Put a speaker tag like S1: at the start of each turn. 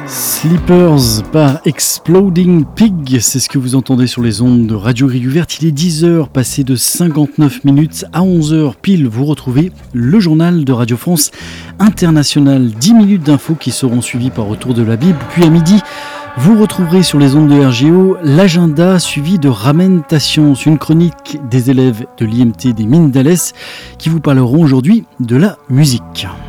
S1: Sleepers par Exploding Pig, c'est ce que vous entendez sur les ondes de Radio Grille Verte. Il est 10h, passé de 59 minutes à 11h pile. Vous retrouvez le journal de Radio France International. 10 minutes d'infos qui seront suivies par Retour de la Bible. Puis à midi, vous retrouverez sur les ondes de RGO l'agenda suivi de Ramène ta science, une chronique des élèves de l'IMT des Mines d'Alès qui vous parleront aujourd'hui de la musique.